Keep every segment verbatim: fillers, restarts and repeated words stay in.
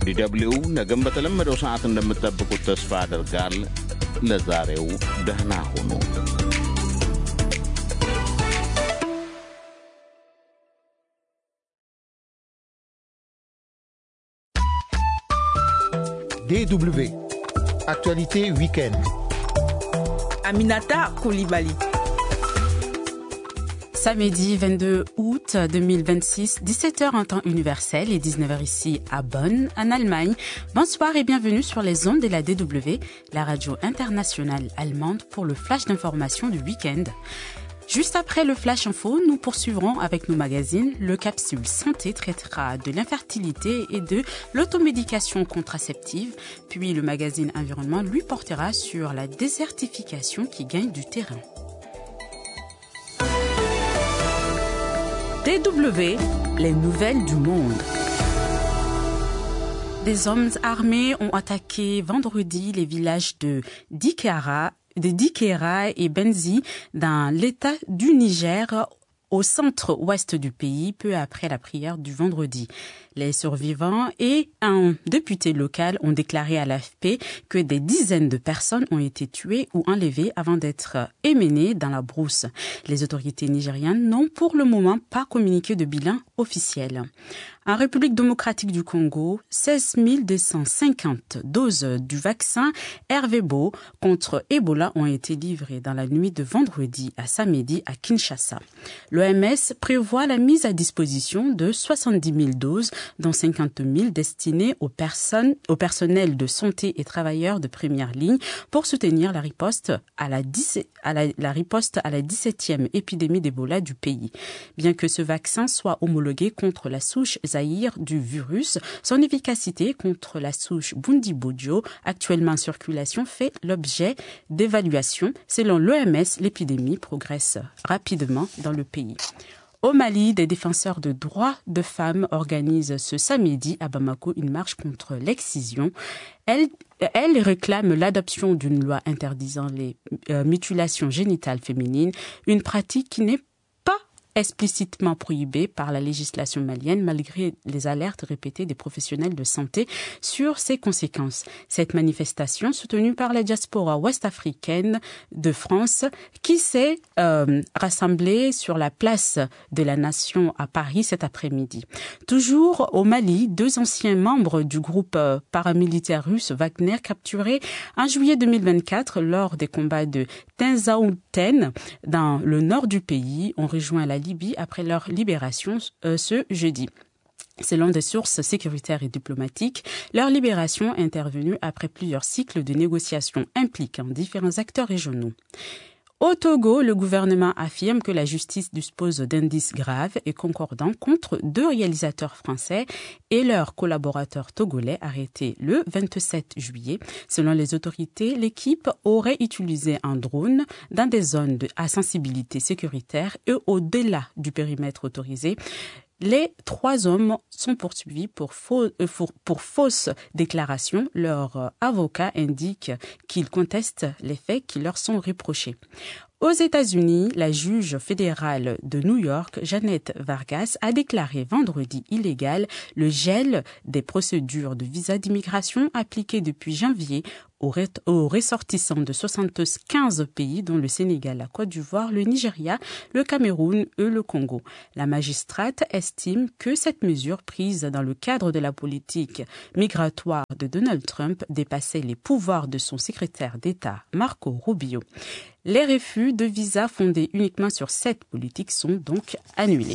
ዲ ደብልዩ ነገም በተለመደው ሰዓት እንደምትጠብቁት ተስፋ አደርጋል። ለዛሬው ደህና ሁኑ። D W Actualité Week-end. Aminata Koulibaly. Samedi vingt-deux août deux mille vingt-six, dix-sept heures en temps universel et dix-neuf heures ici à Bonn, en Allemagne. Bonsoir et bienvenue sur les ondes de la D W, la radio internationale allemande pour le flash d'information du week-end. Juste après le Flash Info, nous poursuivrons avec nos magazines. Le Capsule Santé traitera de l'infertilité et de l'automédication contraceptive. Puis le magazine Environnement lui portera sur la désertification qui gagne du terrain. D W, les nouvelles du monde. Des hommes armés ont attaqué vendredi les villages de Dikara, de Dikera et Benzi dans l'état du Niger au centre-ouest du pays peu après la prière du vendredi. Les survivants et un député local ont déclaré à l'A F P que des dizaines de personnes ont été tuées ou enlevées avant d'être émenées dans la brousse. Les autorités nigérianes n'ont pour le moment pas communiqué de bilan officiel. En République démocratique du Congo, seize mille deux cent cinquante doses du vaccin Ervebo contre Ebola ont été livrées dans la nuit de vendredi à samedi à Kinshasa. L'O M S prévoit la mise à disposition de soixante-dix mille doses, dont cinquante mille destinées aux personnes, au personnel de santé et travailleurs de première ligne pour soutenir la riposte à la, à la, la riposte à la dix-septième épidémie d'Ebola du pays. Bien que ce vaccin soit homologué contre la souche Zaïre du virus, son efficacité contre la souche Bundibugyo, actuellement en circulation, fait l'objet d'évaluation. Selon l'O M S, l'épidémie progresse rapidement dans le pays. Au Mali, des défenseurs de droits de femmes organisent ce samedi à Bamako une marche contre l'excision. Elle, elle réclame l'adoption d'une loi interdisant les euh, mutilations génitales féminines, une pratique qui n'est pas explicitement prohibée par la législation malienne malgré les alertes répétées des professionnels de santé sur ses conséquences. Cette manifestation, soutenue par la diaspora ouest-africaine de France, qui s'est euh, rassemblée sur la place de la Nation à Paris cet après-midi. Toujours au Mali, deux anciens membres du groupe euh, paramilitaire russe Wagner, capturés en juillet deux mille vingt-quatre lors des combats de Tinzaouten dans le nord du pays, ont rejoint la Libye après leur libération euh, ce jeudi. Selon des sources sécuritaires et diplomatiques, leur libération est intervenue après plusieurs cycles de négociations impliquant différents acteurs régionaux. Au Togo, le gouvernement affirme que la justice dispose d'indices graves et concordants contre deux réalisateurs français et leurs collaborateurs togolais arrêtés le vingt-sept juillet. Selon les autorités, l'équipe aurait utilisé un drone dans des zones de, à sensibilité sécuritaire et au-delà du périmètre autorisé. Les trois hommes sont poursuivis pour, faux, euh, pour, pour fausses déclarations. Leur avocat indique qu'ils contestent les faits qui leur sont reprochés. Aux États-Unis, la juge fédérale de New York, Janet Vargas, a déclaré vendredi illégal le gel des procédures de visa d'immigration appliquées depuis janvier aux ressortissants de soixante-quinze pays, dont le Sénégal, la Côte d'Ivoire, le Nigeria, le Cameroun et le Congo. La magistrate estime que cette mesure prise dans le cadre de la politique migratoire de Donald Trump dépassait les pouvoirs de son secrétaire d'État, Marco Rubio. Les refus de visa fondés uniquement sur cette politique sont donc annulés.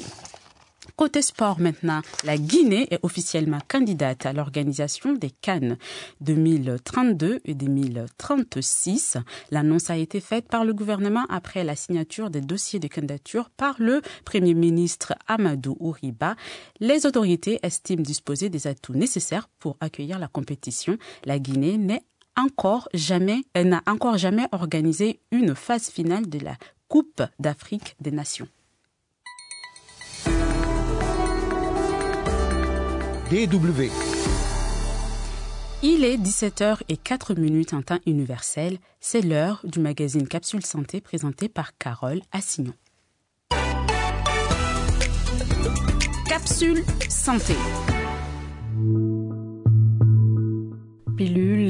Côté sport maintenant, la Guinée est officiellement candidate à l'organisation des CAN deux mille trente-deux et deux mille trente-six. L'annonce a été faite par le gouvernement après la signature des dossiers de candidature par le Premier ministre Amadou Ouriba. Les autorités estiment disposer des atouts nécessaires pour accueillir la compétition. La Guinée n'est encore jamais, elle n'a encore jamais organisé une phase finale de la Coupe d'Afrique des Nations. D W. Il est dix-sept heures zéro quatre en temps universel. C'est l'heure du magazine Capsule Santé présenté par Carole Assignon. Capsule Santé.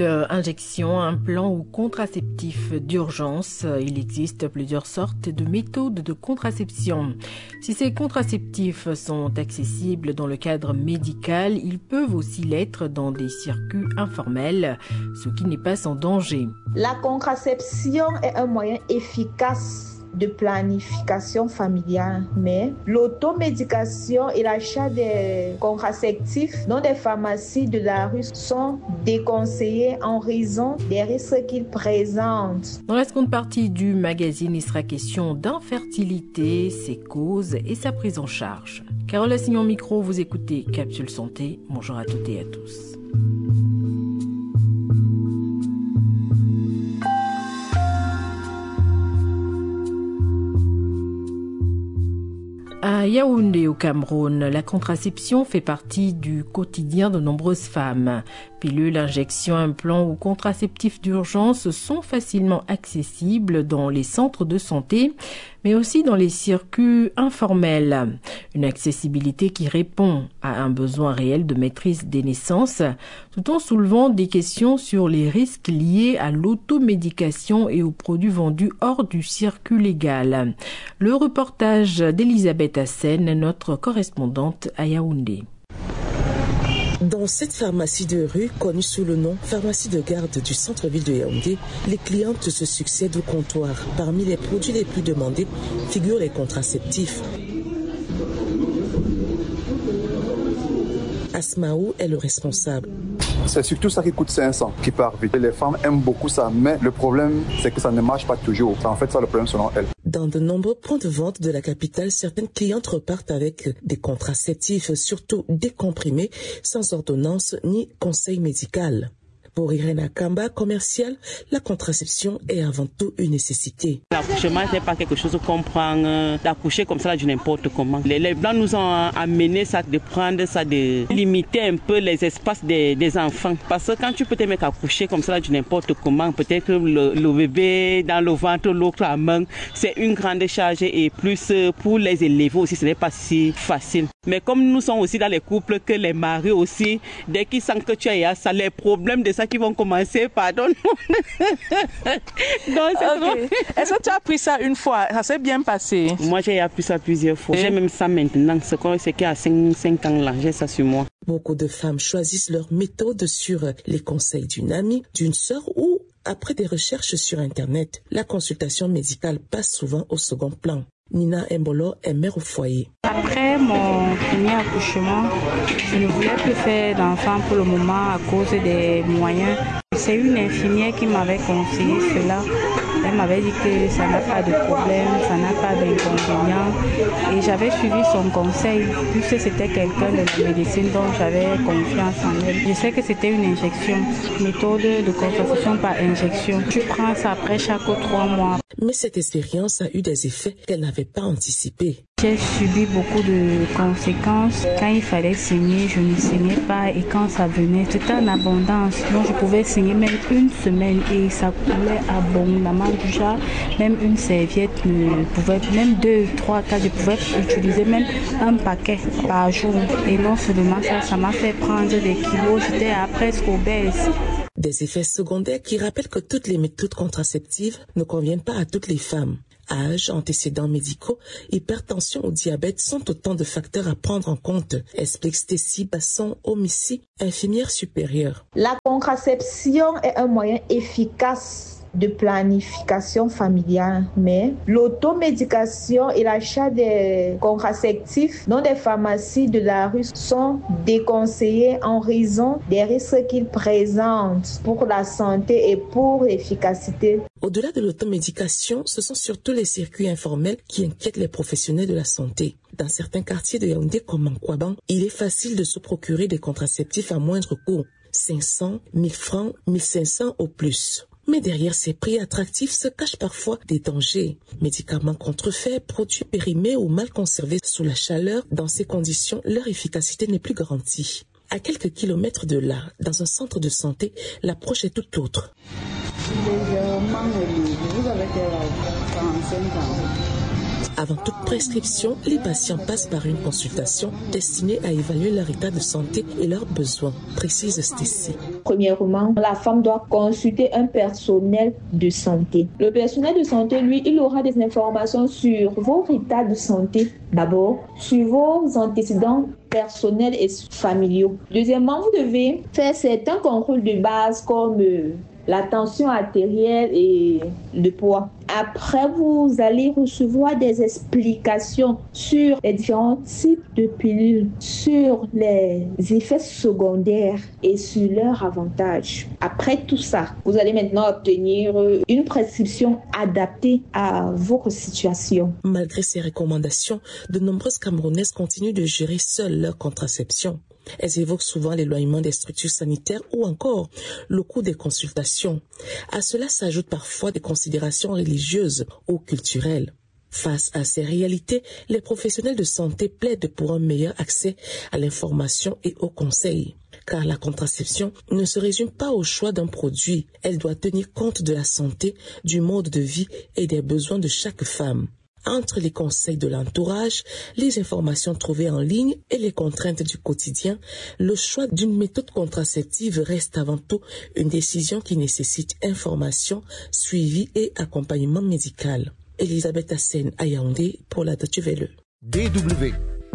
injection, implant ou contraceptif d'urgence. Il existe plusieurs sortes de méthodes de contraception. Si ces contraceptifs sont accessibles dans le cadre médical, ils peuvent aussi l'être dans des circuits informels, ce qui n'est pas sans danger. La contraception est un moyen efficace de planification familiale, mais l'automédication et l'achat des contraceptifs dans des pharmacies de la rue sont déconseillés en raison des risques qu'ils présentent. Dans la seconde partie du magazine, il sera question d'infertilité, ses causes et sa prise en charge. Carole Assignon micro, vous écoutez Capsule Santé. Bonjour à toutes et à tous. À Yaoundé, au Cameroun, la contraception fait partie du quotidien de nombreuses femmes. Pilules, injections, implants ou contraceptifs d'urgence sont facilement accessibles dans les centres de santé, mais aussi dans les circuits informels. Une accessibilité qui répond à un besoin réel de maîtrise des naissances, tout en soulevant des questions sur les risques liés à l'automédication et aux produits vendus hors du circuit légal. Le reportage d'Elisabeth Hassen, notre correspondante à Yaoundé. Dans cette pharmacie de rue, connue sous le nom pharmacie de garde du centre-ville de Yaoundé, les clientes se succèdent au comptoir. Parmi les produits les plus demandés figurent les contraceptifs. Asmaou est le responsable. C'est surtout ça qui coûte cinq cents, qui part vite. Les femmes aiment beaucoup ça, mais le problème, c'est que ça ne marche pas toujours. C'est en fait ça le problème selon elles. Dans de nombreux points de vente de la capitale, certaines clientes repartent avec des contraceptifs, surtout décomprimés, sans ordonnance ni conseil médical. Pour Irène Akamba, commerciale, la contraception est avant tout une nécessité. L'accouchement, ce n'est pas quelque chose qu'on prend, euh, d'accoucher comme ça de n'importe comment. Les, les Blancs nous ont amené ça, de prendre ça, de limiter un peu les espaces des, des enfants. Parce que quand tu peux te mettre à coucher comme ça de n'importe comment, peut-être le, le bébé dans le ventre, l'autre à main, c'est une grande charge et plus pour les élever aussi, ce n'est pas si facile. Mais comme nous sommes aussi dans les couples, que les maris aussi, dès qu'ils sentent que tu as ça, les problèmes de ça qui vont commencer, pardon. Donc, okay. Est-ce que tu as pris ça une fois? Ça s'est bien passé? Moi, j'ai appris ça plusieurs fois. Et j'ai même ça maintenant. C'est qu'il y a cinq ans là, j'ai ça sur moi. Beaucoup de femmes choisissent leur méthode sur les conseils d'une amie, d'une sœur ou après des recherches sur Internet. La consultation médicale passe souvent au second plan. Nina Mbolo est mère au foyer. Après mon premier accouchement, je ne voulais plus faire d'enfant pour le moment à cause des moyens. C'est une infirmière qui m'avait conseillé cela. Elle m'avait dit que ça n'a pas de problème, ça n'a pas d'inconvénient. Et j'avais suivi son conseil, puisque c'était quelqu'un de la médecine dont j'avais confiance en elle. Je sais que c'était une injection, méthode de contraception par injection. Tu prends ça après chaque trois mois. Mais cette expérience a eu des effets qu'elle n'avait pas anticipés. J'ai subi beaucoup de conséquences. Quand il fallait saigner, je ne saignais pas. Et quand ça venait, c'était en abondance. Donc je pouvais saigner même une semaine et ça coulait abondamment. Déjà, même une serviette ne pouvait, même deux, trois, quatre, je pouvais utiliser même un paquet par jour. Et non seulement ça, ça m'a fait prendre des kilos. J'étais à presque obèse. Des effets secondaires qui rappellent que toutes les méthodes contraceptives ne conviennent pas à toutes les femmes. Âge, antécédents médicaux, hypertension ou diabète sont autant de facteurs à prendre en compte, explique Stécie Basson-Omissi, infirmière supérieure. La contraception est un moyen efficace de planification familiale, mais l'automédication et l'achat des contraceptifs dans des pharmacies de la rue sont déconseillés en raison des risques qu'ils présentent pour la santé et pour l'efficacité. Au-delà de l'automédication, ce sont surtout les circuits informels qui inquiètent les professionnels de la santé. Dans certains quartiers de Yaoundé comme Mankwaban, il est facile de se procurer des contraceptifs à moindre coût, cinq cents, mille francs, mille cinq cents au plus. Mais derrière ces prix attractifs se cachent parfois des dangers. Médicaments contrefaits, produits périmés ou mal conservés sous la chaleur, dans ces conditions, leur efficacité n'est plus garantie. À quelques kilomètres de là, dans un centre de santé, l'approche est toute autre. Avant toute prescription, les patients passent par une consultation destinée à évaluer leur état de santé et leurs besoins, précise Stécie. Premièrement, la femme doit consulter un personnel de santé. Le personnel de santé, lui, il aura des informations sur votre état de santé d'abord, sur vos antécédents personnels et familiaux. Deuxièmement, vous devez faire certains contrôles de base comme euh, la tension artérielle et le poids. Après, vous allez recevoir des explications sur les différents types de pilules, sur les effets secondaires et sur leurs avantages. Après tout ça, vous allez maintenant obtenir une prescription adaptée à votre situation. Malgré ces recommandations, de nombreuses Camerounaises continuent de gérer seules leur contraception. Elles évoquent souvent l'éloignement des structures sanitaires ou encore le coût des consultations. À cela s'ajoutent parfois des considérations religieuses ou culturelles. Face à ces réalités, les professionnels de santé plaident pour un meilleur accès à l'information et aux conseils. Car la contraception ne se résume pas au choix d'un produit. Elle doit tenir compte de la santé, du mode de vie et des besoins de chaque femme. Entre les conseils de l'entourage, les informations trouvées en ligne et les contraintes du quotidien, le choix d'une méthode contraceptive reste avant tout une décision qui nécessite information, suivi et accompagnement médical. Elisabeth Hassen à Yaoundé pour la Deutsche Welle. D W.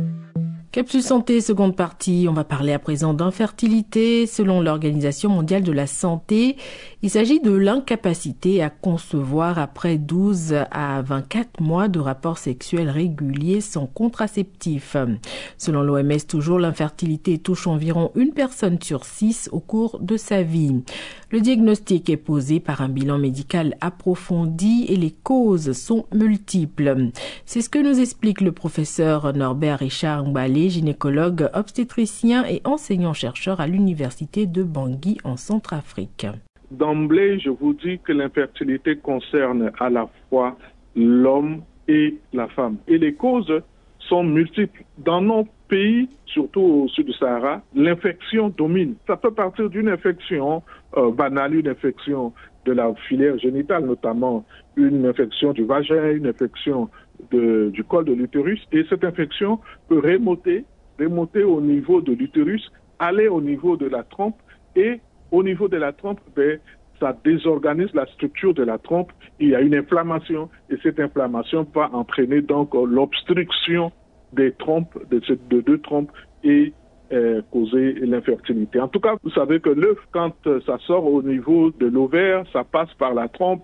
Capsule santé, seconde partie. On va parler à présent d'infertilité. Selon l'Organisation mondiale de la santé, il s'agit de l'incapacité à concevoir après douze à vingt-quatre mois de rapports sexuels réguliers sans contraceptif. Selon l'O M S, toujours, l'infertilité touche environ une personne sur six au cours de sa vie. Le diagnostic est posé par un bilan médical approfondi et les causes sont multiples. C'est ce que nous explique le professeur Norbert Richard Ngbalé, gynécologue, obstétricien et enseignant-chercheur à l'université de Bangui en Centrafrique. D'emblée, je vous dis que l'infertilité concerne à la fois l'homme et la femme. Et les causes sont multiples. Dans nos pays, surtout au sud du Sahara, l'infection domine. Ça peut partir d'une infection euh, banale, une infection de la filière génitale, notamment une infection du vagin, une infection de, du col de l'utérus. Et cette infection peut remonter, remonter au niveau de l'utérus, aller au niveau de la trompe et au niveau de la trompe, ben, ça désorganise la structure de la trompe. Il y a une inflammation et cette inflammation va entraîner donc l'obstruction des trompes, de ces de deux trompes et euh, causer l'infertilité. En tout cas, vous savez que l'œuf, quand ça sort au niveau de l'ovaire, ça passe par la trompe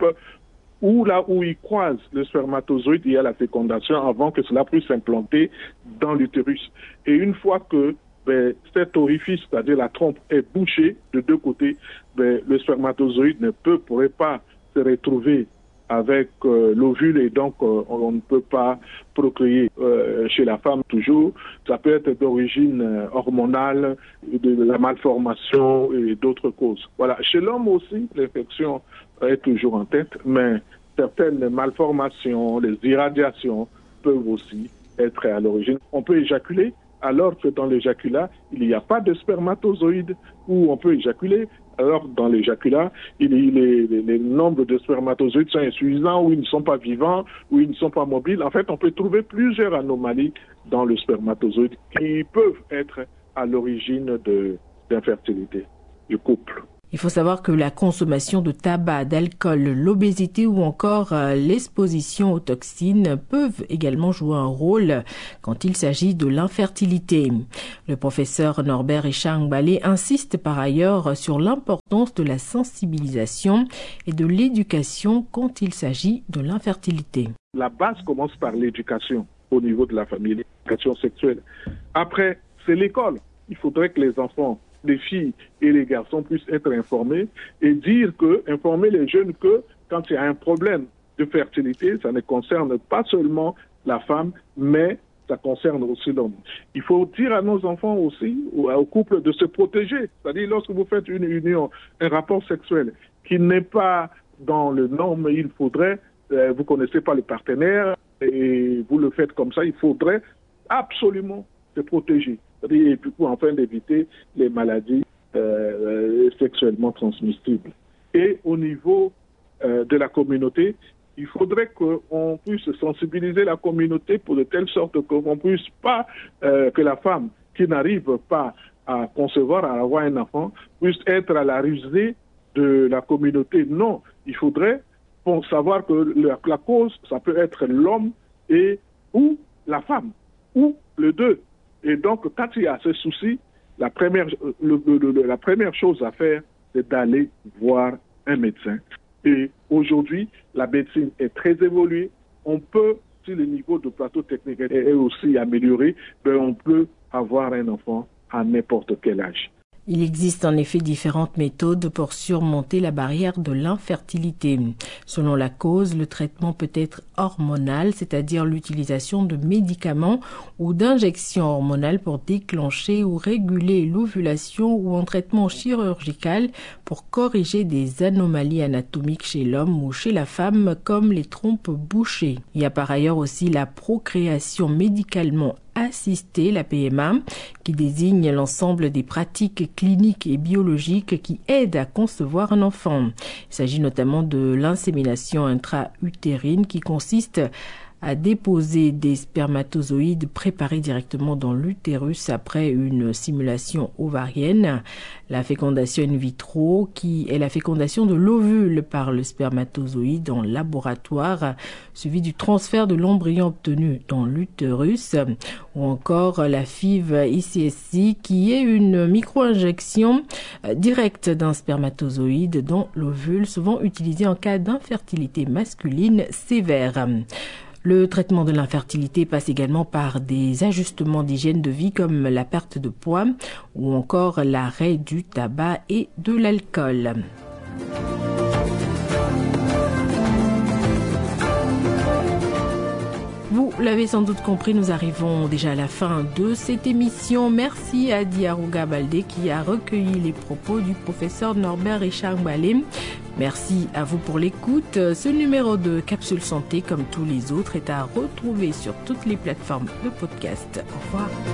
ou là où il croise le spermatozoïde, il y a la fécondation avant que cela puisse s'implanter dans l'utérus. Et une fois que ben, cet orifice, c'est-à-dire la trompe, est bouchée de deux côtés, ben, le spermatozoïde ne peut, pourrait pas se retrouver avec euh, l'ovule et donc euh, on ne peut pas procréer euh, chez la femme toujours. Ça peut être d'origine euh, hormonale, de la malformation et d'autres causes. Voilà. Chez l'homme aussi, l'infection est toujours en tête, mais certaines malformations, les irradiations peuvent aussi être à l'origine. On peut éjaculer alors que dans l'éjaculat, il n'y a pas de spermatozoïdes, ou on peut éjaculer alors dans l'éjaculat, il, il est, les, les nombres de spermatozoïdes sont insuffisants, ou ils ne sont pas vivants, ou ils ne sont pas mobiles. En fait, on peut trouver plusieurs anomalies dans le spermatozoïde qui peuvent être à l'origine de d'infertilité du couple. Il faut savoir que la consommation de tabac, d'alcool, l'obésité ou encore l'exposition aux toxines peuvent également jouer un rôle quand il s'agit de l'infertilité. Le professeur Norbert Richard Ngbalé insiste par ailleurs sur l'importance de la sensibilisation et de l'éducation quand il s'agit de l'infertilité. La base commence par l'éducation au niveau de la famille, l'éducation sexuelle. Après, c'est l'école. Il faudrait que les enfants, les filles et les garçons puissent être informés et dire que, informer les jeunes que quand il y a un problème de fertilité, ça ne concerne pas seulement la femme, mais ça concerne aussi l'homme. Il faut dire à nos enfants aussi, ou aux couples, de se protéger. C'est-à-dire, lorsque vous faites une union, un rapport sexuel qui n'est pas dans le norme, il faudrait, euh, vous connaissez pas le partenaire et vous le faites comme ça, il faudrait absolument se protéger. Et puis pour enfin d'éviter les maladies euh, sexuellement transmissibles. Et au niveau euh, de la communauté, il faudrait qu'on puisse sensibiliser la communauté pour de telle sorte qu'on puisse pas, euh, que la femme qui n'arrive pas à concevoir, à avoir un enfant, puisse être à la risée de la communauté. Non, il faudrait savoir que la, la cause, ça peut être l'homme et ou la femme, ou les deux. Et donc, quand il y a ce souci, la première, le, le, le, la première chose à faire, c'est d'aller voir un médecin. Et aujourd'hui, la médecine est très évoluée. On peut, si le niveau de plateau technique est aussi amélioré, ben on peut avoir un enfant à n'importe quel âge. Il existe en effet différentes méthodes pour surmonter la barrière de l'infertilité. Selon la cause, le traitement peut être hormonal, c'est-à-dire l'utilisation de médicaments ou d'injections hormonales pour déclencher ou réguler l'ovulation, ou un traitement chirurgical pour corriger des anomalies anatomiques chez l'homme ou chez la femme, comme les trompes bouchées. Il y a par ailleurs aussi la procréation médicalement assistée, la P M A, qui désigne l'ensemble des pratiques cliniques et biologiques qui aident à concevoir un enfant. Il s'agit notamment de l'insémination intra-utérine, qui consiste à déposer des spermatozoïdes préparés directement dans l'utérus après une stimulation ovarienne. La fécondation in vitro, qui est la fécondation de l'ovule par le spermatozoïde en laboratoire, suivi du transfert de l'embryon obtenu dans l'utérus, ou encore la F I V I C S I, qui est une micro-injection directe d'un spermatozoïde dans l'ovule, souvent utilisée en cas d'infertilité masculine sévère. Le traitement de l'infertilité passe également par des ajustements d'hygiène de vie comme la perte de poids ou encore l'arrêt du tabac et de l'alcool. Vous l'avez sans doute compris, nous arrivons déjà à la fin de cette émission. Merci à Diarouga Baldé qui a recueilli les propos du professeur Norbert Richard Balé. Merci à vous pour l'écoute. Ce numéro de Capsule Santé, comme tous les autres, est à retrouver sur toutes les plateformes de podcast. Au revoir.